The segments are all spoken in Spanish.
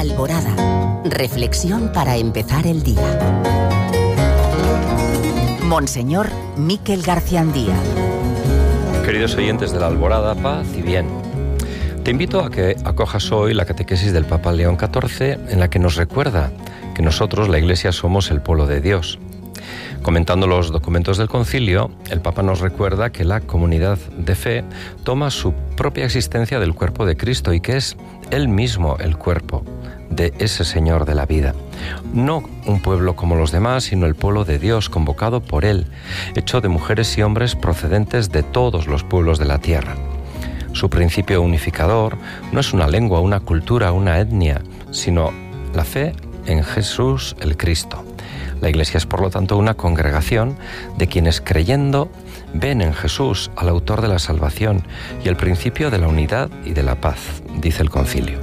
Alborada. Reflexión para empezar el día. Monseñor Miquel Garciandía. Queridos oyentes de la Alborada, paz y bien. Te invito a que acojas hoy la catequesis del Papa León XIV, en la que nos recuerda que nosotros, la Iglesia, somos el pueblo de Dios. Comentando los documentos del concilio, el Papa nos recuerda que la comunidad de fe toma su propia existencia del cuerpo de Cristo y que es Él mismo el cuerpo de ese Señor de la vida. No un pueblo como los demás, sino el pueblo de Dios, convocado por Él, hecho de mujeres y hombres procedentes de todos los pueblos de la tierra. Su principio unificador no es una lengua, una cultura, una etnia, sino la fe en Jesús el Cristo. La Iglesia es, por lo tanto, una congregación de quienes, creyendo, ven en Jesús al autor de la salvación y el principio de la unidad y de la paz, dice el concilio.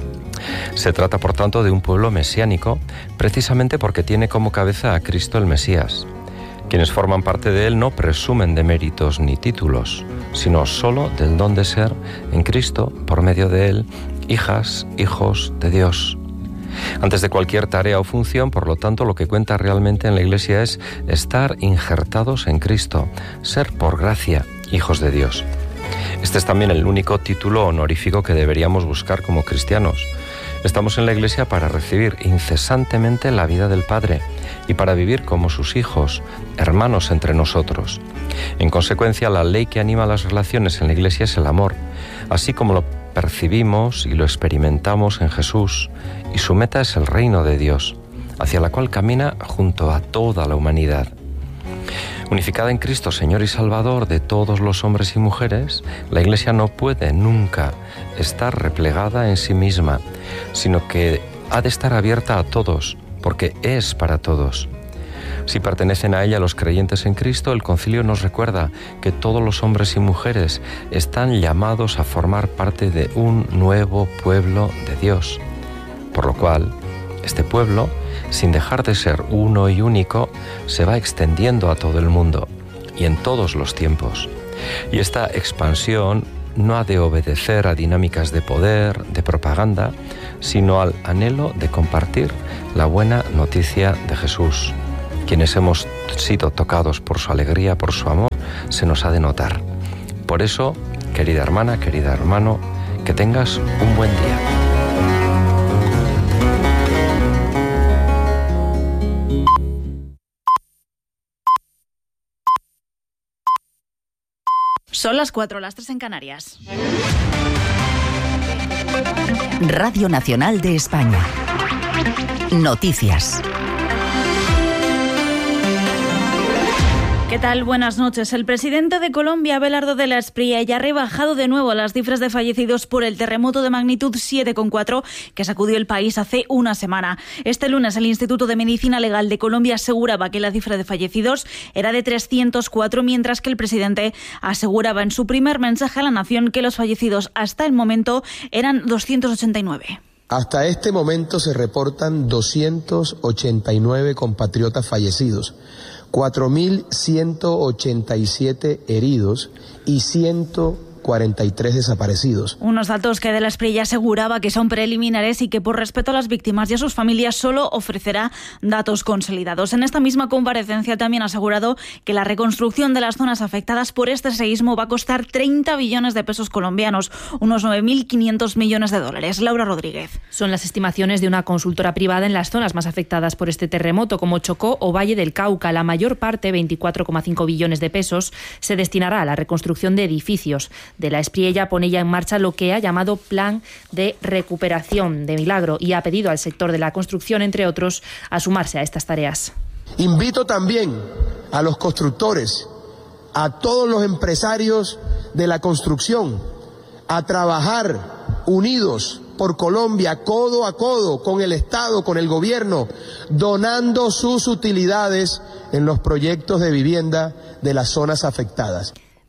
Se trata, por tanto, de un pueblo mesiánico, precisamente porque tiene como cabeza a Cristo el Mesías. Quienes forman parte de él no presumen de méritos ni títulos, sino solo del don de ser en Cristo, por medio de él, hijas, hijos de Dios. Antes de cualquier tarea o función, por lo tanto, lo que cuenta realmente en la Iglesia es estar injertados en Cristo, ser por gracia hijos de Dios. Este es también el único título honorífico que deberíamos buscar como cristianos. Estamos en la Iglesia para recibir incesantemente la vida del Padre y para vivir como sus hijos, hermanos entre nosotros. En consecuencia, la ley que anima las relaciones en la Iglesia es el amor, así como lo percibimos y lo experimentamos en Jesús, y su meta es el reino de Dios, hacia la cual camina junto a toda la humanidad. Unificada en Cristo, Señor y Salvador de todos los hombres y mujeres, la Iglesia no puede nunca estar replegada en sí misma, sino que ha de estar abierta a todos, porque es para todos. Si pertenecen a ella los creyentes en Cristo, el concilio nos recuerda que todos los hombres y mujeres están llamados a formar parte de un nuevo pueblo de Dios. Por lo cual, este pueblo, sin dejar de ser uno y único, se va extendiendo a todo el mundo y en todos los tiempos. Y esta expansión no ha de obedecer a dinámicas de poder, de propaganda, sino al anhelo de compartir la buena noticia de Jesús. Quienes hemos sido tocados por su alegría, por su amor, se nos ha de notar. Por eso, querida hermana, querido hermano, que tengas un buen día. Son las 4, las 3 en Canarias. Radio Nacional de España. Noticias. ¿Qué tal? Buenas noches. El presidente de Colombia, Abelardo de la Espriella, ya ha rebajado de nuevo las cifras de fallecidos por el terremoto de magnitud 7,4 que sacudió el país hace una semana. Este lunes, el Instituto de Medicina Legal de Colombia aseguraba que la cifra de fallecidos era de 304, mientras que el presidente aseguraba en su primer mensaje a la nación que los fallecidos hasta el momento eran 289. Hasta este momento se reportan 289 compatriotas fallecidos, 4.187 heridos y 143 desaparecidos. Unos datos que de la Espriella aseguraba que son preliminares y que por respeto a las víctimas y a sus familias solo ofrecerá datos consolidados. En esta misma comparecencia también ha asegurado que la reconstrucción de las zonas afectadas por este seísmo va a costar 30 billones de pesos colombianos, unos 9.500 millones de dólares. Laura Rodríguez. Son las estimaciones de una consultora privada en las zonas más afectadas por este terremoto, como Chocó o Valle del Cauca. La mayor parte, 24,5 billones de pesos, se destinará a la reconstrucción de edificios. De la Espriella pone ya en marcha lo que ha llamado Plan de Recuperación de Milagro y ha pedido al sector de la construcción, entre otros, a sumarse a estas tareas. Invito también a los constructores, a todos los empresarios de la construcción, a trabajar unidos por Colombia, codo a codo, con el Estado, con el gobierno, donando sus utilidades en los proyectos de vivienda de las zonas afectadas.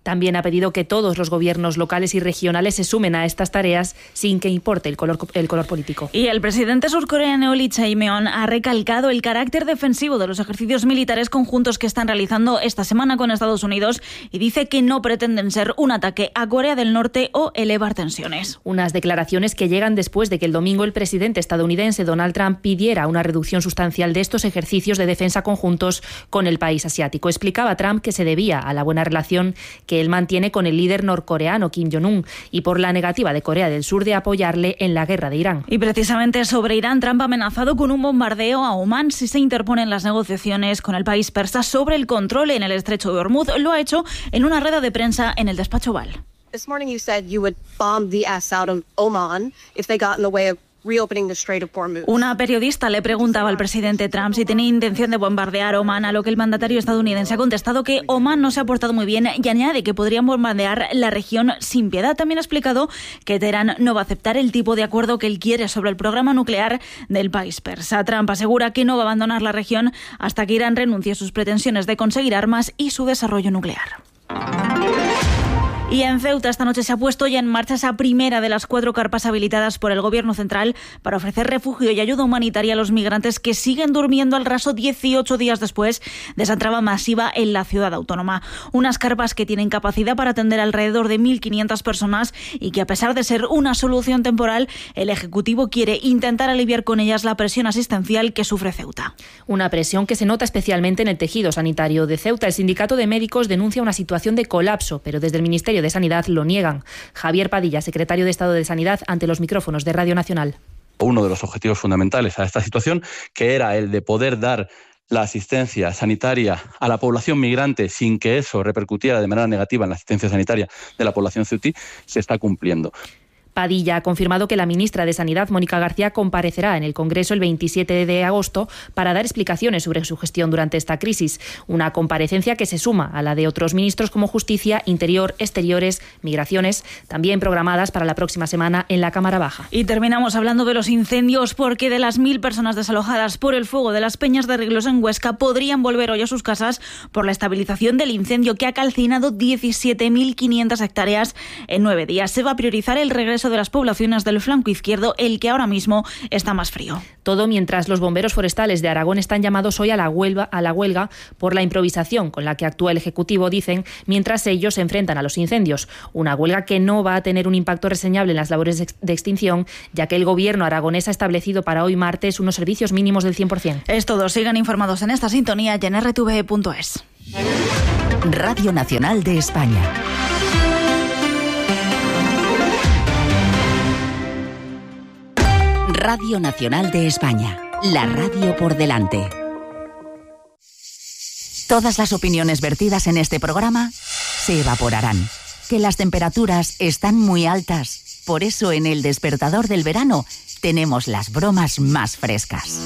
También ha pedido que todos los gobiernos locales y regionales se sumen a estas tareas sin que importe el color político. Y el presidente surcoreano Lee Jae-myung ha recalcado el carácter defensivo de los ejercicios militares conjuntos que están realizando esta semana con Estados Unidos y dice que no pretenden ser un ataque a Corea del Norte o elevar tensiones. Unas declaraciones que llegan después de que el domingo el presidente estadounidense Donald Trump pidiera una reducción sustancial de estos ejercicios de defensa conjuntos con el país asiático. Explicaba Trump que se debía a la buena relación que él mantiene con el líder norcoreano Kim Jong-un y por la negativa de Corea del Sur de apoyarle en la guerra de Irán. Y precisamente sobre Irán, Trump ha amenazado con un bombardeo a Omán si se interponen las negociaciones con el país persa sobre el control en el estrecho de Hormuz. Lo ha hecho en una rueda de prensa en el despacho Oval. This morning you said you would bomb the ass out of Oman if they got in the way of reopening the Strait of Hormuz. Una periodista le preguntaba al presidente Trump si tenía intención de bombardear Omán, a lo que el mandatario estadounidense ha contestado que Omán no se ha portado muy bien y añade que podrían bombardear la región sin piedad. También ha explicado que Teherán no va a aceptar el tipo de acuerdo que él quiere sobre el programa nuclear del país persa. Trump asegura que no va a abandonar la región hasta que Irán renuncie a sus pretensiones de conseguir armas y su desarrollo nuclear. Y en Ceuta esta noche se ha puesto ya en marcha esa primera de las 4 carpas habilitadas por el Gobierno central para ofrecer refugio y ayuda humanitaria a los migrantes que siguen durmiendo al raso 18 días después de esa entrada masiva en la ciudad autónoma. Unas carpas que tienen capacidad para atender alrededor de 1.500 personas y que, a pesar de ser una solución temporal, el Ejecutivo quiere intentar aliviar con ellas la presión asistencial que sufre Ceuta. Una presión que se nota especialmente en el tejido sanitario de Ceuta. El sindicato de médicos denuncia una situación de colapso, pero desde el Ministerio de Sanidad lo niegan. Javier Padilla, secretario de Estado de Sanidad, ante los micrófonos de Radio Nacional. Uno de los objetivos fundamentales a esta situación, que era el de poder dar la asistencia sanitaria a la población migrante sin que eso repercutiera de manera negativa en la asistencia sanitaria de la población ceutí, se está cumpliendo. Padilla ha confirmado que la ministra de Sanidad, Mónica García, comparecerá en el Congreso el 27 de agosto para dar explicaciones sobre su gestión durante esta crisis. Una comparecencia que se suma a la de otros ministros como Justicia, Interior, Exteriores, Migraciones, también programadas para la próxima semana en la Cámara Baja. Y terminamos hablando de los incendios, porque de las 1.000 personas desalojadas por el fuego de las Peñas de Riglos en Huesca podrían volver hoy a sus casas por la estabilización del incendio que ha calcinado 17.500 hectáreas en 9 días. Se va a priorizar el regreso de las poblaciones del flanco izquierdo, el que ahora mismo está más frío. Todo mientras los bomberos forestales de Aragón están llamados hoy a la huelga por la improvisación con la que actúa el Ejecutivo, dicen, mientras ellos se enfrentan a los incendios. Una huelga que no va a tener un impacto reseñable en las labores de extinción, ya que el Gobierno aragonés ha establecido para hoy martes unos servicios mínimos del 100%. Es todo. Sigan informados en esta sintonía y en rtv.es. Radio Nacional de España. Radio Nacional de España, la radio por delante. Todas las opiniones vertidas en este programa se evaporarán. Que las temperaturas están muy altas. Por eso en El Despertador del Verano tenemos las bromas más frescas.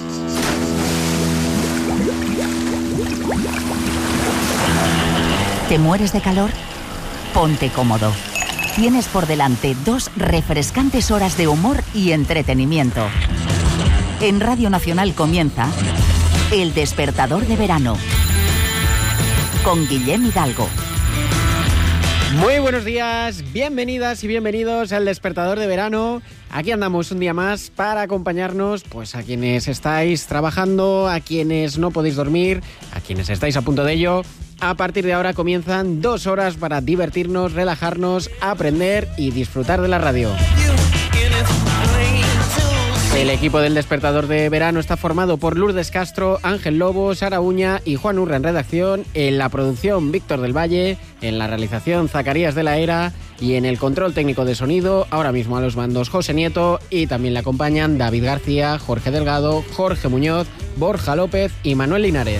¿Te mueres de calor? Ponte cómodo. Tienes por delante 2 refrescantes horas de humor y entretenimiento. En Radio Nacional comienza El Despertador de Verano con Guillem Hidalgo. Muy buenos días, bienvenidas y bienvenidos al Despertador de Verano. Aquí andamos un día más para acompañarnos, pues, a quienes estáis trabajando, a quienes no podéis dormir, a quienes estáis a punto de ello. A partir de ahora comienzan 2 horas para divertirnos, relajarnos, aprender y disfrutar de la radio. El equipo del Despertador de Verano está formado por Lourdes Castro, Ángel Lobo, Sara Uña y Juan Urra en redacción, en la producción Víctor del Valle, en la realización Zacarías de la Era y en el control técnico de sonido, ahora mismo a los mandos José Nieto, y también le acompañan David García, Jorge Delgado, Jorge Muñoz, Borja López y Manuel Linares.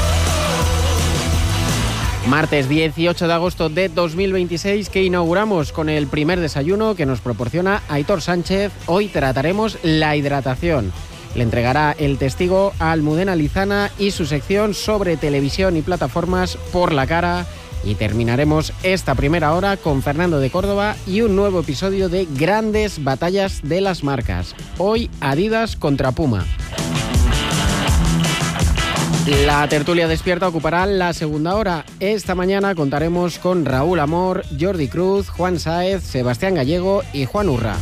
Martes 18 de agosto de 2026, que inauguramos con el primer desayuno que nos proporciona Aitor Sánchez. Hoy trataremos la hidratación. Le entregará el testigo a Almudena Lizana y su sección sobre televisión y plataformas Por la Cara. Y terminaremos esta primera hora con Fernando de Córdoba y un nuevo episodio de Grandes Batallas de las Marcas. Hoy Adidas contra Puma. La tertulia despierta ocupará la segunda hora. Esta mañana contaremos con Raúl Amor, Jordi Cruz, Juan Sáez, Sebastián Gallego y Juan Urra.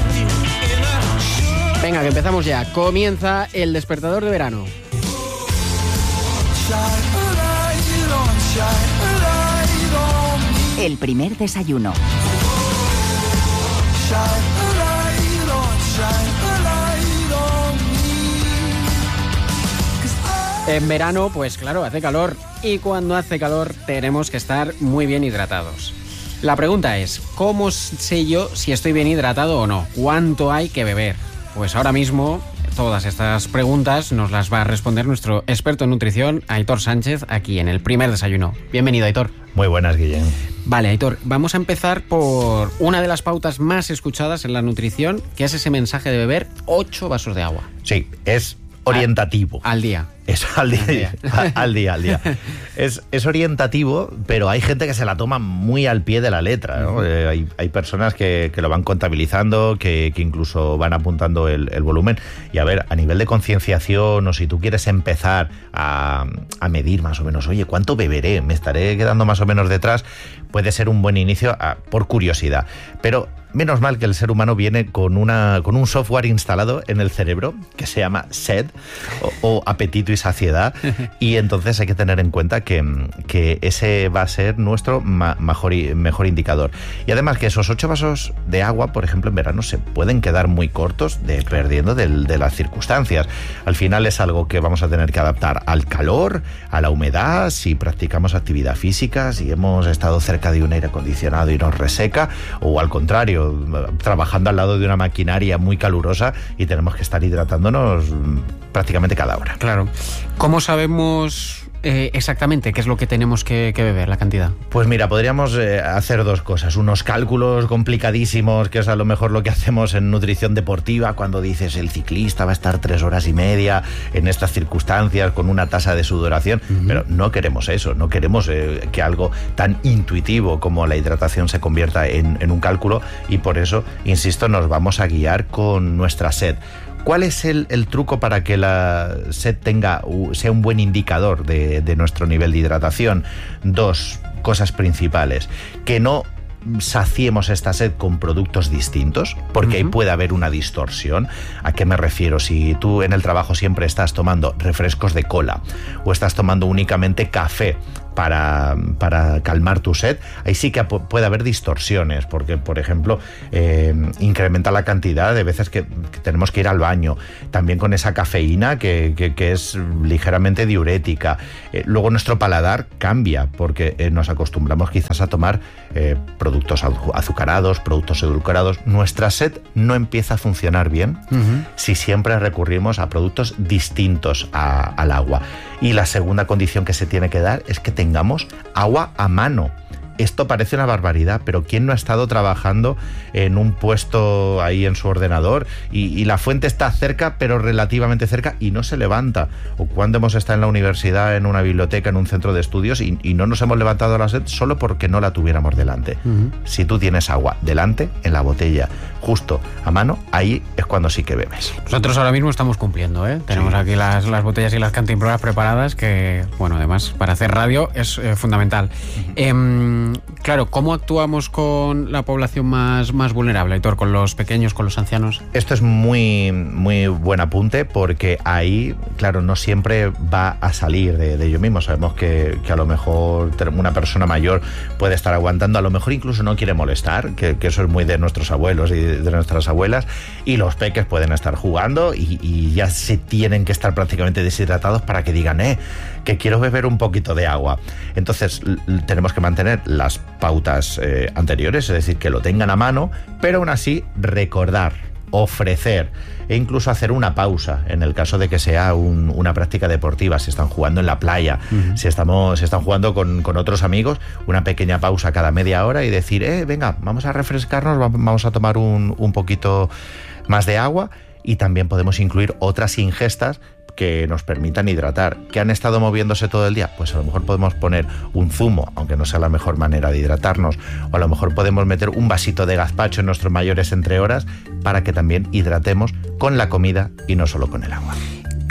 Venga, que empezamos ya. Comienza el despertador de verano. El primer desayuno. En verano, pues claro, hace calor. Y cuando hace calor tenemos que estar muy bien hidratados. La pregunta es, ¿cómo sé yo si estoy bien hidratado o no? ¿Cuánto hay que beber? Pues ahora mismo todas estas preguntas nos las va a responder nuestro experto en nutrición, Aitor Sánchez, aquí en el primer desayuno. Bienvenido, Aitor. Muy buenas, Guillén. Vale, Aitor, vamos a empezar por una de las pautas más escuchadas en la nutrición, que es ese mensaje de beber 8 vasos de agua. Sí, es orientativo. Al día. Es al día. Al día. Es orientativo, pero hay gente que se la toma muy al pie de la letra, ¿no? Hay personas que lo van contabilizando, que incluso van apuntando el volumen. Y a ver, a nivel de concienciación, o si tú quieres empezar a medir más o menos, oye, ¿cuánto beberé? ¿Me estaré quedando más o menos detrás? Puede ser un buen inicio por curiosidad. Pero menos mal que el ser humano viene con un software instalado en el cerebro que se llama SED, o apetito y saciedad, y entonces hay que tener en cuenta que ese va a ser nuestro mejor indicador. Y además que esos 8 vasos de agua, por ejemplo, en verano se pueden quedar muy cortos dependiendo de las circunstancias. Al final es algo que vamos a tener que adaptar al calor, a la humedad, si practicamos actividad física, si hemos estado cerca de un aire acondicionado y nos reseca, o al contrario, trabajando al lado de una maquinaria muy calurosa y tenemos que estar hidratándonos prácticamente cada hora. Claro. ¿Cómo sabemos exactamente qué es lo que tenemos que beber, la cantidad? Pues mira, podríamos hacer dos cosas. Unos cálculos complicadísimos, que es a lo mejor lo que hacemos en nutrición deportiva, cuando dices el ciclista va a estar 3 horas y media en estas circunstancias con una tasa de sudoración, pero no queremos eso, no queremos que algo tan intuitivo como la hidratación se convierta en un cálculo, y por eso, insisto, nos vamos a guiar con nuestra SED. ¿Cuál es el truco para que la SED sea un buen indicador de nuestro nivel de hidratación? 2 cosas principales. Que no saciemos esta sed con productos distintos, porque ahí puede haber una distorsión. ¿A qué me refiero? Si tú en el trabajo siempre estás tomando refrescos de cola o estás tomando únicamente café para calmar tu sed, ahí sí que puede haber distorsiones, porque, por ejemplo, incrementa la cantidad de veces que tenemos que ir al baño, también con esa cafeína que es ligeramente diurética. Luego nuestro paladar cambia, porque nos acostumbramos quizás a tomar productos azucarados, productos edulcorados. Nuestra sed no empieza a funcionar bien si siempre recurrimos a productos distintos al agua. Y la segunda condición que se tiene que dar es que tengamos agua a mano. Esto parece una barbaridad, pero ¿quién no ha estado trabajando en un puesto ahí en su ordenador y la fuente está cerca, pero relativamente cerca, y no se levanta? O cuando hemos estado en la universidad, en una biblioteca, en un centro de estudios, y no nos hemos levantado a la sed solo porque no la tuviéramos delante. Si tú tienes agua delante, en la botella, justo a mano, ahí es cuando sí que bebes. Nosotros ahora mismo estamos cumpliendo, ¿eh? Tenemos aquí las botellas y las cantimploras preparadas, que, bueno, además para hacer radio es fundamental. Claro, ¿cómo actuamos con la población más vulnerable, Aitor? ¿Con los pequeños, con los ancianos? Esto es muy, muy buen apunte, porque ahí, claro, no siempre va a salir de ello mismo. Sabemos que a lo mejor una persona mayor puede estar aguantando, a lo mejor incluso no quiere molestar, que eso es muy de nuestros abuelos y de nuestras abuelas, y los peques pueden estar jugando y ya se tienen que estar prácticamente deshidratados para que digan, que quiero beber un poquito de agua. Entonces tenemos que mantener las pautas anteriores, es decir, que lo tengan a mano, pero aún así recordar, ofrecer e incluso hacer una pausa en el caso de que sea una práctica deportiva. Si están jugando en la playa, si están jugando con otros amigos, una pequeña pausa cada media hora y decir, venga, vamos a refrescarnos, vamos a tomar un poquito más de agua. Y también podemos incluir otras ingestas que nos permitan hidratar. ¿Que han estado moviéndose todo el día? Pues a lo mejor podemos poner un zumo, aunque no sea la mejor manera de hidratarnos, o a lo mejor podemos meter un vasito de gazpacho en nuestros mayores entre horas, para que también hidratemos con la comida y no solo con el agua.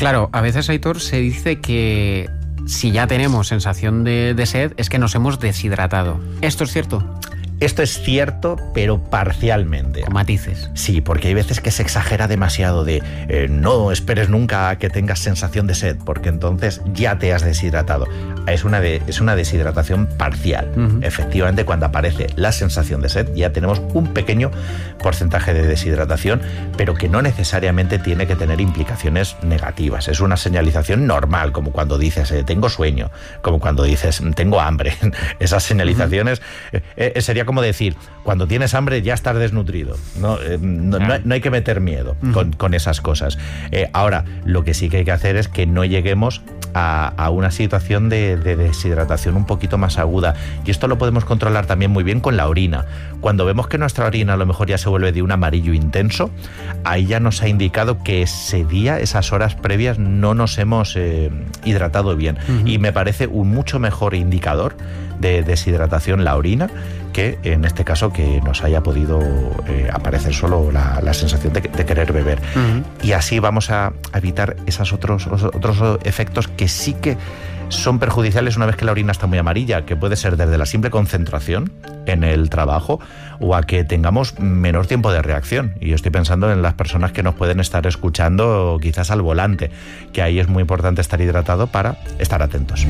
Claro, a veces, Aitor, se dice que si ya tenemos sensación de sed es que nos hemos deshidratado. ¿Esto es cierto? Esto es cierto, pero parcialmente. Con matices. Sí, porque hay veces que se exagera demasiado de no esperes nunca a que tengas sensación de sed, porque entonces ya te has deshidratado. Es una deshidratación parcial. Efectivamente, cuando aparece la sensación de sed, ya tenemos un pequeño porcentaje de deshidratación, pero que no necesariamente tiene que tener implicaciones negativas. Es una señalización normal, como cuando dices tengo sueño, como cuando dices tengo hambre. Esas señalizaciones sería como decir, cuando tienes hambre ya estás desnutrido. No hay que meter miedo con esas cosas. Ahora, lo que sí que hay que hacer es que no lleguemos a una situación de deshidratación un poquito más aguda. Y esto lo podemos controlar también muy bien con la orina. Cuando vemos que nuestra orina a lo mejor ya se vuelve de un amarillo intenso, ahí ya nos ha indicado que ese día, esas horas previas, no nos hemos hidratado bien. Y me parece un mucho mejor indicador de deshidratación la orina que en este caso que nos haya podido aparecer solo la sensación de querer beber. Y así vamos a evitar esos otros efectos que sí que son perjudiciales una vez que la orina está muy amarilla, que puede ser desde la simple concentración en el trabajo o a que tengamos menor tiempo de reacción. Y yo estoy pensando en las personas que nos pueden estar escuchando quizás al volante, que ahí es muy importante estar hidratado para estar atentos.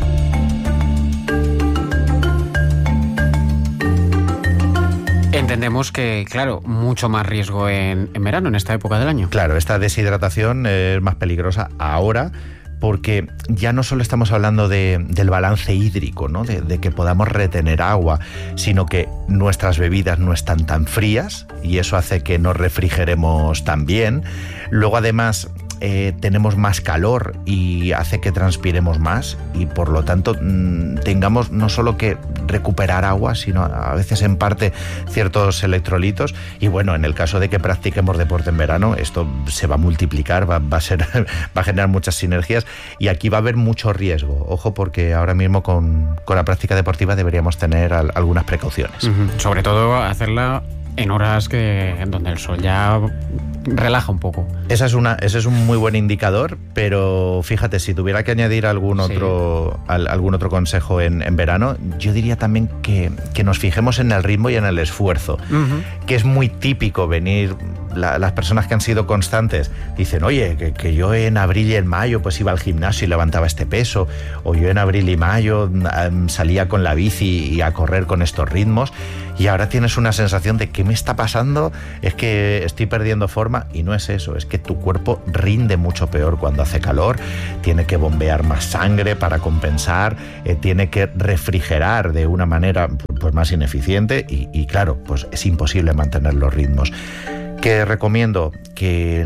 Entendemos que, claro, mucho más riesgo en verano, en esta época del año. Claro, esta deshidratación es más peligrosa ahora porque ya no solo estamos hablando del balance hídrico, ¿no? De que podamos retener agua, sino que nuestras bebidas no están tan frías y eso hace que nos refrigeremos tan bien. Luego, además, tenemos más calor y hace que transpiremos más y por lo tanto tengamos no solo que recuperar agua, sino a veces en parte ciertos electrolitos. Y bueno, en el caso de que practiquemos deporte en verano, esto se va a multiplicar, va a generar muchas sinergias y aquí va a haber mucho riesgo. Ojo, porque ahora mismo con la práctica deportiva deberíamos tener algunas precauciones. Sobre todo hacerla en horas en donde el sol ya relaja un poco. Ese es un muy buen indicador, pero fíjate, si tuviera que añadir algún otro consejo en verano, yo diría también que nos fijemos en el ritmo y en el esfuerzo, que es muy típico venir. Las personas que han sido constantes dicen, oye, que yo en abril y en mayo pues iba al gimnasio y levantaba este peso, o yo en abril y mayo salía con la bici y a correr con estos ritmos, y ahora tienes una sensación de ¿qué me está pasando? Es que estoy perdiendo forma, y no es eso, es que tu cuerpo rinde mucho peor cuando hace calor, tiene que bombear más sangre para compensar, tiene que refrigerar de una manera pues más ineficiente y claro, pues es imposible mantener los ritmos. Que recomiendo que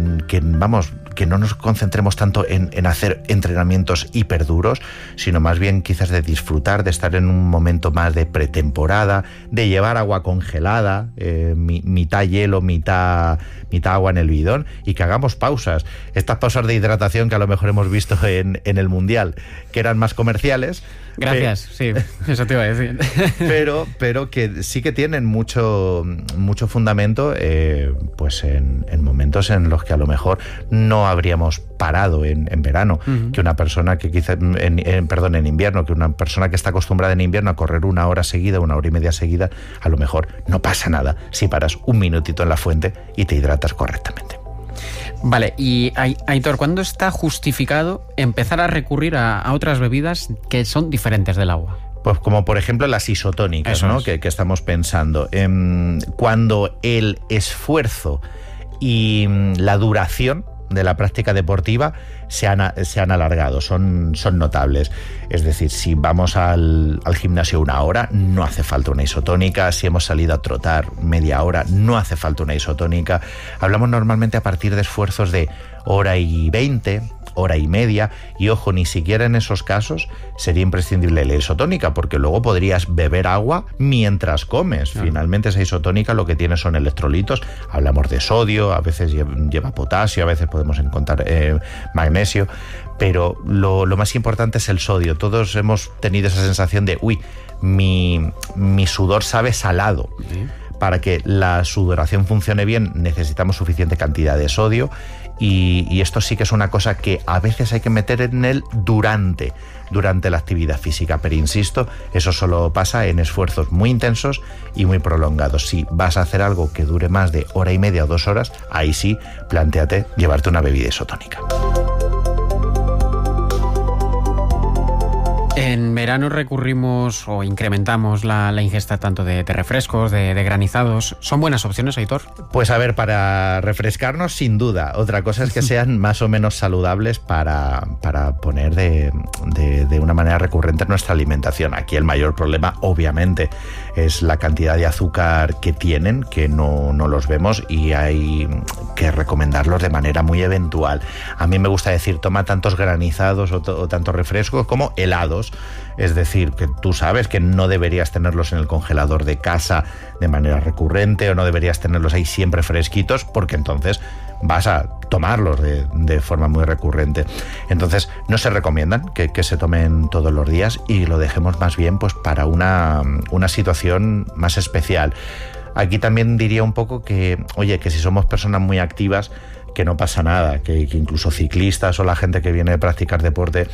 no nos concentremos tanto en hacer entrenamientos hiperduros, sino más bien quizás de disfrutar, de estar en un momento más de pretemporada, de llevar agua congelada, mitad hielo, mitad agua en el bidón, y que hagamos pausas. Estas pausas de hidratación que a lo mejor hemos visto en el Mundial, que eran más comerciales. Gracias, sí, eso te iba a decir. Pero que sí que tienen mucho fundamento, pues en momentos en los que a lo mejor no habríamos parado en verano, que una persona que quizá en invierno, que una persona que está acostumbrada en invierno a correr una hora seguida, una hora y media seguida, a lo mejor no pasa nada si paras un minutito en la fuente y te hidratas correctamente. Vale, y Aitor, ¿cuándo está justificado empezar a recurrir a otras bebidas que son diferentes del agua? Pues como por ejemplo las isotónicas, ¿no? Que estamos pensando. Cuando el esfuerzo y la duración de la práctica deportiva se han alargado, son notables. Es decir, si vamos al gimnasio una hora, no hace falta una isotónica. Si hemos salido a trotar media hora, no hace falta una isotónica. Hablamos normalmente a partir de esfuerzos de hora y 20, hora y media, y ojo, ni siquiera en esos casos sería imprescindible la isotónica, porque luego podrías beber agua mientras comes. Finalmente esa isotónica lo que tiene son electrolitos, hablamos de sodio, a veces lleva potasio, a veces podemos encontrar magnesio, pero lo más importante es el sodio. Todos hemos tenido esa sensación de, mi sudor sabe salado. para que la sudoración funcione bien necesitamos suficiente cantidad de sodio y esto sí que es una cosa que a veces hay que meter en él durante la actividad física, pero insisto, eso solo pasa en esfuerzos muy intensos y muy prolongados. Si vas a hacer algo que dure más de hora y media o 2 horas, ahí sí, plantéate llevarte una bebida isotónica. En verano recurrimos o incrementamos la ingesta tanto de refrescos, de granizados. ¿Son buenas opciones, Aitor? Pues a ver, para refrescarnos sin duda. Otra cosa es que sean más o menos saludables para poner de una manera recurrente en nuestra alimentación. Aquí el mayor problema, obviamente, es la cantidad de azúcar que tienen, que no los vemos y hay que recomendarlos de manera muy eventual. A mí me gusta decir, toma tantos granizados o tantos refrescos como helados. Es decir, que tú sabes que no deberías tenerlos en el congelador de casa de manera recurrente o no deberías tenerlos ahí siempre fresquitos porque entonces vas a tomarlos de forma muy recurrente. Entonces no se recomiendan que se tomen todos los días y lo dejemos más bien pues para una situación más especial. Aquí también diría un poco que, oye, que si somos personas muy activas, que no pasa nada, que incluso ciclistas o la gente que viene de practicar deporte,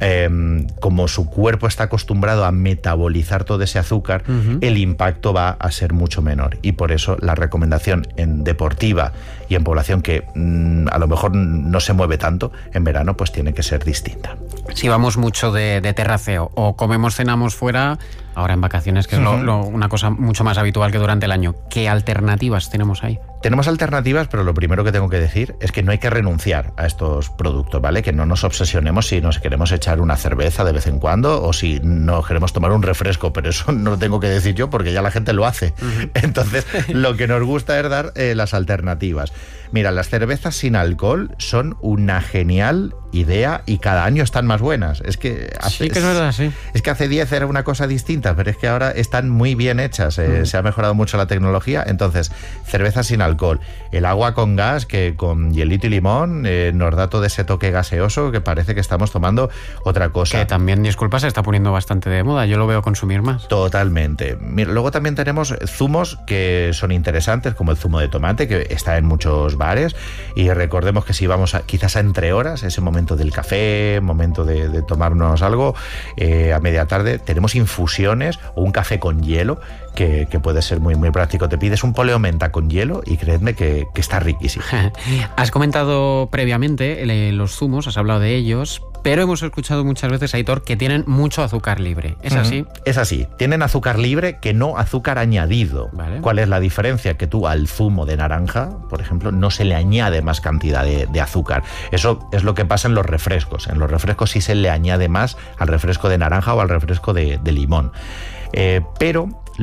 como su cuerpo está acostumbrado a metabolizar todo ese azúcar, el impacto va a ser mucho menor. Y por eso la recomendación en deportiva y en población que a lo mejor no se mueve tanto, en verano pues tiene que ser distinta. Si vamos mucho de terraceo o cenamos fuera, ahora en vacaciones, que es una cosa mucho más habitual que durante el año, ¿qué alternativas tenemos ahí? Tenemos alternativas, pero lo primero que tengo que decir es que no hay que renunciar a estos productos, ¿vale? Que no nos obsesionemos si nos queremos echar una cerveza de vez en cuando o si no queremos tomar un refresco, pero eso no lo tengo que decir yo porque ya la gente lo hace. Entonces, lo que nos gusta es dar las alternativas. Mira, las cervezas sin alcohol son una genial idea y cada año están más buenas. Es que sí que es verdad, sí. Es que hace 10 era una cosa distinta, pero es que ahora están muy bien hechas. Se ha mejorado mucho la tecnología. Entonces, cervezas sin alcohol. El agua con gas, que con hielito y limón nos da todo ese toque gaseoso que parece que estamos tomando otra cosa. Que también, disculpa, se está poniendo bastante de moda. Yo lo veo consumir más. Totalmente. Mira, luego también tenemos zumos que son interesantes, como el zumo de tomate, que está en muchos bares. Y recordemos que si vamos quizás a entre horas, ese momento del café, momento de tomarnos algo, a media tarde, tenemos infusiones o un café con hielo, que puede ser muy, muy práctico. Te pides un poleo menta con hielo y creedme que está riquísimo. Has comentado previamente los zumos, has hablado de ellos, pero hemos escuchado muchas veces, Aitor, que tienen mucho azúcar libre. ¿Es así? Es así. Tienen azúcar libre que no azúcar añadido. Vale. ¿Cuál es la diferencia? Que tú al zumo de naranja, por ejemplo, no se le añade más cantidad de azúcar. Eso es lo que pasa en los refrescos. En los refrescos sí se le añade más al refresco de naranja o al refresco de limón. Pero